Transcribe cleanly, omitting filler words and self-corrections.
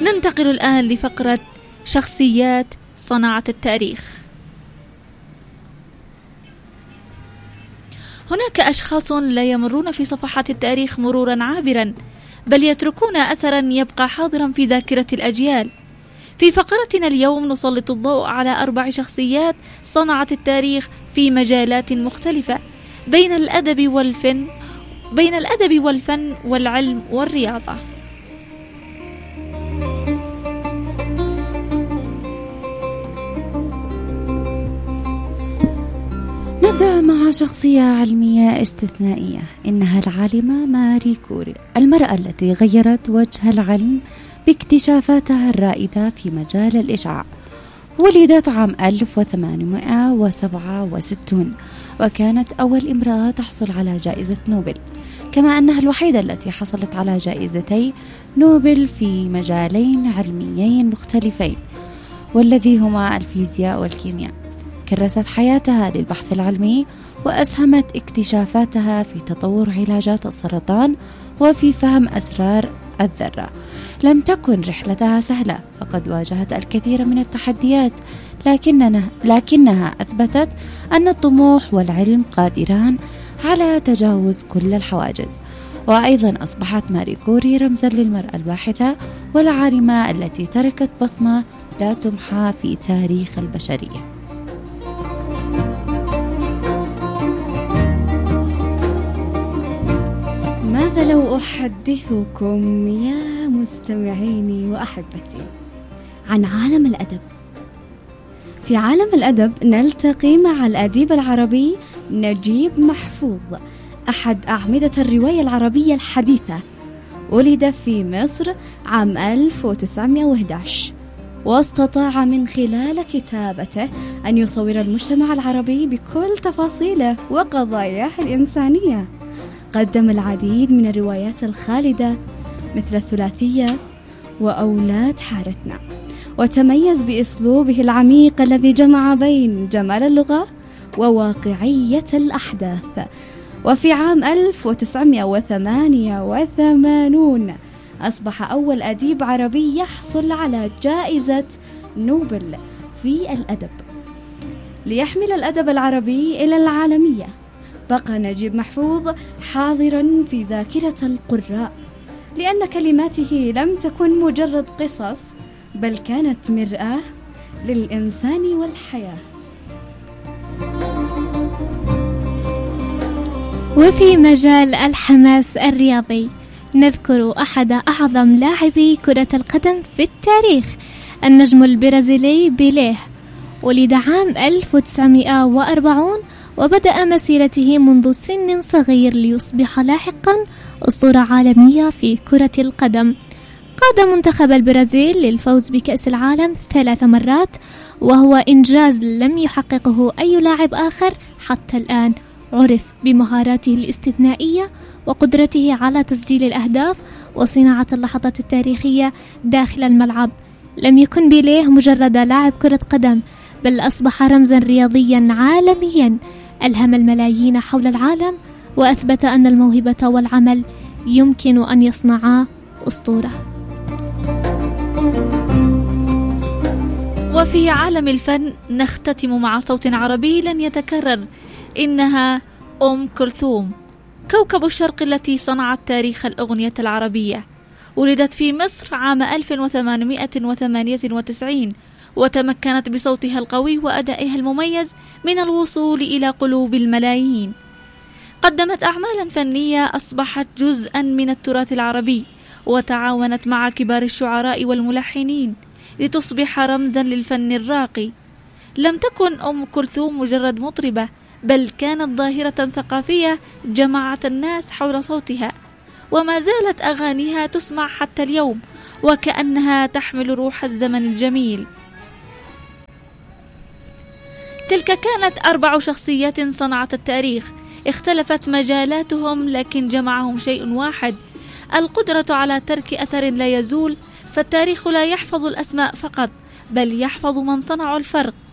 ننتقل الآن لفقرة شخصيات صناعة التاريخ. هناك أشخاص لا يمرون في صفحات التاريخ مرورا عابرا، بل يتركون أثرا يبقى حاضرا في ذاكرة الأجيال. في فقرتنا اليوم نسلط الضوء على 4 شخصيات صنعت التاريخ في مجالات مختلفة بين الأدب والفن والعلم والرياضة. نبدأ مع شخصية علمية استثنائية، إنها العالمة ماري كوري، المرأة التي غيرت وجه العلم باكتشافاتها الرائدة في مجال الإشعاع. ولدت عام 1867 وكانت أول امرأة تحصل على جائزة نوبل، كما أنها الوحيدة التي حصلت على جائزتي نوبل في مجالين علميين مختلفين، والذي هما الفيزياء والكيمياء. كرست حياتها للبحث العلمي وأسهمت اكتشافاتها في تطور علاجات السرطان وفي فهم أسرار الذرة. لم تكن رحلتها سهلة، فقد واجهت الكثير من التحديات، لكنها أثبتت أن الطموح والعلم قادران على تجاوز كل الحواجز. وأيضا أصبحت ماري كوري رمزا للمرأة الباحثة والعالمة التي تركت بصمة لا تمحى في تاريخ البشرية. ماذا لو أحدثكم يا مستمعيني وأحبتي عن عالم الأدب؟ في عالم الأدب نلتقي مع الأديب العربي نجيب محفوظ، أحد أعمدة الرواية العربية الحديثة. ولد في مصر عام 1911، واستطاع من خلال كتابته أن يصور المجتمع العربي بكل تفاصيله وقضاياه الإنسانية. قدم العديد من الروايات الخالدة مثل الثلاثية وأولاد حارتنا، وتميز بأسلوبه العميق الذي جمع بين جمال اللغة وواقعية الأحداث. وفي عام 1988 أصبح أول أديب عربي يحصل على جائزة نوبل في الأدب. ليحمل الأدب العربي إلى العالمية، بقى نجيب محفوظ حاضرا في ذاكرة القراء، لأن كلماته لم تكن مجرد قصص، بل كانت مرآة للإنسان والحياة. وفي مجال الحماس الرياضي نذكر أحد أعظم لاعبي كرة القدم في التاريخ، النجم البرازيلي بيليه. ولد عام 1940 وبدأ مسيرته منذ سن صغير ليصبح لاحقا أسطورة عالمية في كرة القدم. قاد منتخب البرازيل للفوز بكأس العالم 3 مرات، وهو إنجاز لم يحققه أي لاعب آخر حتى الآن. عرف بمهاراته الاستثنائية وقدرته على تسجيل الأهداف وصناعة اللحظات التاريخية داخل الملعب. لم يكن بيليه مجرد لاعب كرة قدم، بل أصبح رمزا رياضيا عالميا ألهم الملايين حول العالم، وأثبت أن الموهبة والعمل يمكن أن يصنعا أسطورة. وفي عالم الفن نختتم مع صوت عربي لن يتكرر، إنها أم كلثوم، كوكب الشرق التي صنعت تاريخ الأغنية العربية. ولدت في مصر عام 1898 وتمكنت بصوتها القوي وأدائها المميز من الوصول إلى قلوب الملايين. قدمت أعمالا فنية أصبحت جزءا من التراث العربي، وتعاونت مع كبار الشعراء والملحنين لتصبح رمزا للفن الراقي. لم تكن أم كلثوم مجرد مطربة، بل كانت ظاهرة ثقافية جمعت الناس حول صوتها، وما زالت أغانيها تسمع حتى اليوم وكأنها تحمل روح الزمن الجميل. تلك كانت 4 شخصيات صنعت التاريخ، اختلفت مجالاتهم لكن جمعهم شيء واحد: القدرة على ترك أثر لا يزول. فالتاريخ لا يحفظ الأسماء فقط، بل يحفظ من صنعوا الفرق